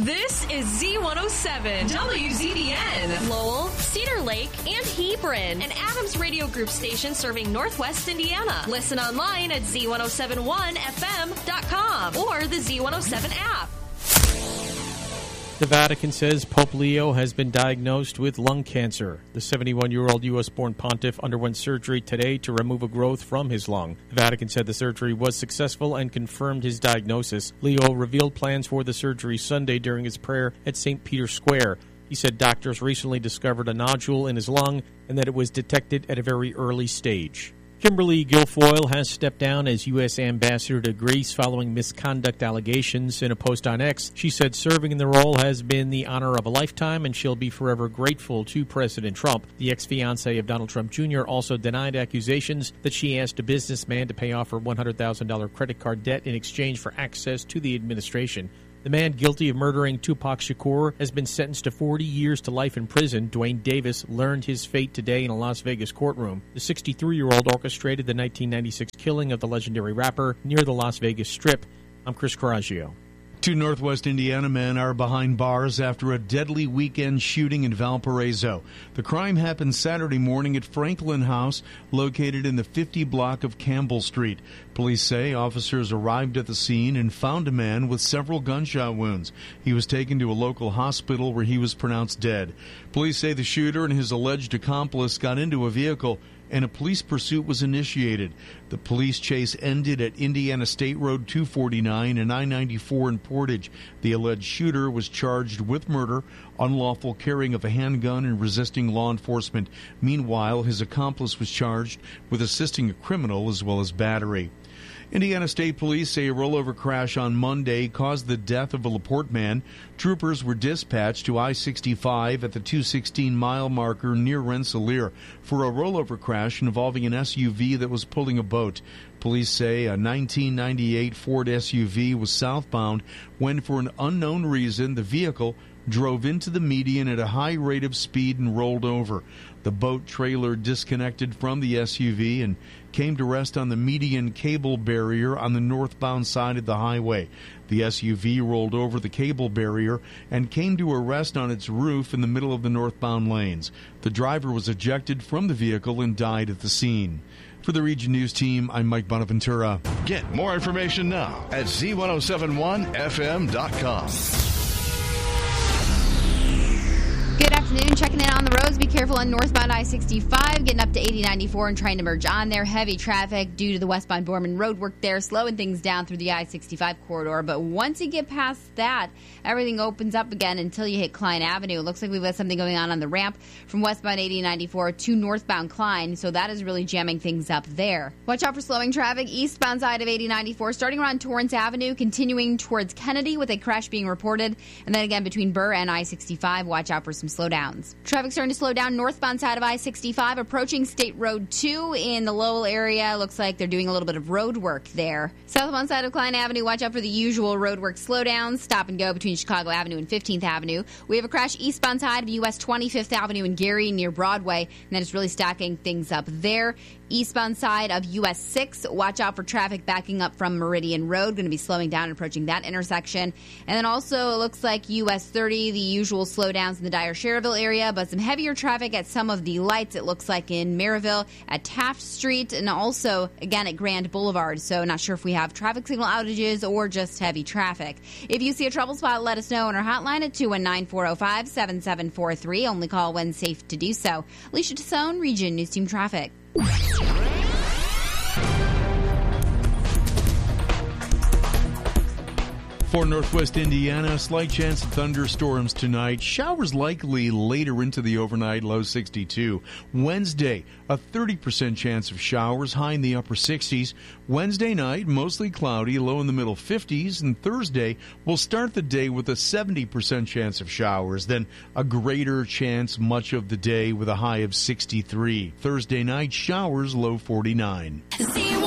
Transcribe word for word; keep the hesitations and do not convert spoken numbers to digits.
This is Z one oh seven, W Z B N. Lowell, Cedar Lake, and Hebron. An Adams Radio Group station serving Northwest Indiana. Listen online at Z one oh seven one F M dot com or the Z one oh seven app. The Vatican says Pope Leo has been diagnosed with lung cancer. The seventy-one-year-old U S-born pontiff underwent surgery today to remove a growth from his lung. The Vatican said the surgery was successful and confirmed his diagnosis. Leo revealed plans for the surgery Sunday during his prayer at Saint Peter's Square. He said doctors recently discovered a nodule in his lung and that it was detected at a very early stage. Kimberly Guilfoyle has stepped down as U S ambassador to Greece following misconduct allegations. In a post on X, she said serving in the role has been the honor of a lifetime and she'll be forever grateful to President Trump. The ex-fiancé of Donald Trump Junior also denied accusations that she asked a businessman to pay off her one hundred thousand dollars credit card debt in exchange for access to the administration. The man guilty of murdering Tupac Shakur has been sentenced to forty years to life in prison. Dwayne Davis learned his fate today in a Las Vegas courtroom. The sixty-three-year-old orchestrated the nineteen ninety-six killing of the legendary rapper near the Las Vegas Strip. I'm Chris Coraggio. Two Northwest Indiana men are behind bars after a deadly weekend shooting in Valparaiso. The crime happened Saturday morning at Franklin House, located in the fifty block of Campbell Street. Police say officers arrived at the scene and found a man with several gunshot wounds. He was taken to a local hospital where he was pronounced dead. Police say the shooter and his alleged accomplice got into a vehicle and a police pursuit was initiated. The police chase ended at Indiana State Road two forty-nine and I ninety-four in Portage. The alleged shooter was charged with murder, unlawful carrying of a handgun, and resisting law enforcement. Meanwhile, his accomplice was charged with assisting a criminal as well as battery. Indiana State Police say a rollover crash on Monday caused the death of a LaPorte man. Troopers were dispatched to I sixty-five at the two sixteen mile marker near Rensselaer for a rollover crash involving an S U V that was pulling a boat. Police say a nineteen ninety-eight Ford S U V was southbound when, for an unknown reason, the vehicle drove into the median at a high rate of speed and rolled over. The boat trailer disconnected from the S U V and came to rest on the median cable barrier on the northbound side of the highway. The S U V rolled over the cable barrier and came to a rest on its roof in the middle of the northbound lanes. The driver was ejected from the vehicle and died at the scene. For the Region News team, I'm Mike Bonaventura. Get more information now at Z ten seventy-one F M dot com. Good afternoon. Checking in on the roads. Be careful on northbound I sixty-five, getting up to eighty ninety-four and trying to merge on there. Heavy traffic due to the westbound Borman Road work there, slowing things down through the I sixty-five corridor. But once you get past that, everything opens up again until you hit Klein Avenue. It looks like we've got something going on on the ramp from westbound eighty ninety-four to northbound Klein, so that is really jamming things up there. Watch out for slowing traffic eastbound side of eighty ninety-four, starting around Torrance Avenue, continuing towards Kennedy with a crash being reported, and then again between Burr and I sixty-five. Watch out for some slowdowns. Traffic starting to slow down northbound side of I sixty-five, approaching State Road two in the Lowell area. Looks like they're doing a little bit of road work there. Southbound side of Klein Avenue, watch out for the usual road work slowdowns. Stop and go between Chicago Avenue and fifteenth Avenue. We have a crash eastbound side of U S twenty-fifth Avenue in Gary near Broadway, and that is really stacking things up there. Eastbound side of U S six, watch out for traffic backing up from Meridian Road. Going to be slowing down and approaching that intersection. And then also it looks like U S thirty, the usual slowdowns in the Dyer-Sherrville area, but some heavier traffic at some of the lights, it looks like in Maryville, at Taft Street, and also, again, at Grand Boulevard. So not sure if we have traffic signal outages or just heavy traffic. If you see a trouble spot, let us know on our hotline at two one nine, four oh five, seven seven four three. Only call when safe to do so. Alicia Tassone, Region News Team Traffic. For Northwest Indiana, slight chance of thunderstorms tonight. Showers likely later into the overnight, low sixty-two. Wednesday, a thirty percent chance of showers, high in the upper sixties. Wednesday night, mostly cloudy, low in the middle fifties. And Thursday, we'll start the day with a seventy percent chance of showers, then a greater chance much of the day with a high of sixty-three. Thursday night, showers, low forty-nine.